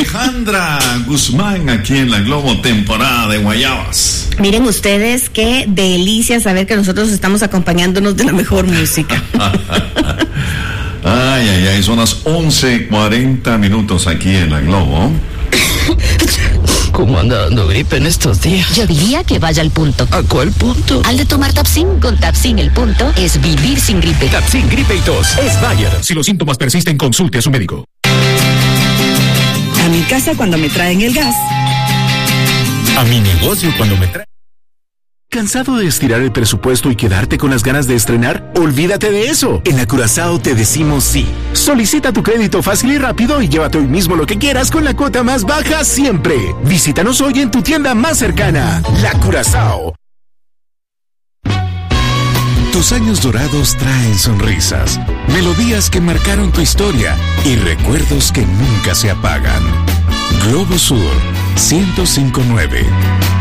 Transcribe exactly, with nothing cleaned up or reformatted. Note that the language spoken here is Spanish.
Alejandra Guzmán, aquí en la Globo, temporada de guayabas. Miren ustedes qué delicia saber que nosotros estamos acompañándonos de la mejor música. Ay, ay, ay, son las once cuarenta minutos aquí en la Globo. ¿Cómo anda dando gripe en estos días? Yo diría que vaya al punto. ¿A cuál punto? Al de tomar Tapsin. Con Tapsin el punto es vivir sin gripe. Tapsin, gripe y tos. Es Bayer. Si los síntomas persisten, consulte a su médico. A mi casa cuando me traen el gas. A mi negocio cuando me traen... ¿Cansado de estirar el presupuesto y quedarte con las ganas de estrenar? Olvídate de eso. En la Curazao te decimos sí. Solicita tu crédito fácil y rápido y llévate hoy mismo lo que quieras con la cuota más baja siempre. Visítanos hoy en tu tienda más cercana. La Curazao. Tus años dorados traen sonrisas, melodías que marcaron tu historia y recuerdos que nunca se apagan. Globo Sur ciento cinco punto nueve.